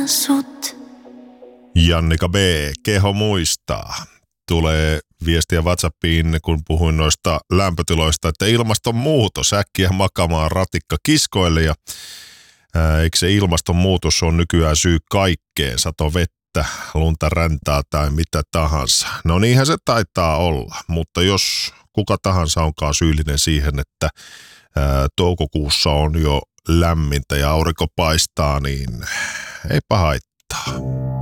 sut. Jannika B. Keho muistaa. Tulee viestiä WhatsAppiin, kun puhuin noista lämpötiloista, että ilmastonmuutos äkkiä makamaan ratikka kiskoille. Ja eikö se ilmastonmuutos on nykyään syy kaikkeen? Sato vettä, lunta, räntää tai mitä tahansa. No niinhän se taitaa olla, mutta jos kuka tahansa onkaan syyllinen siihen, että toukokuussa on jo lämmintä ja aurinko paistaa, niin eipä haittaa.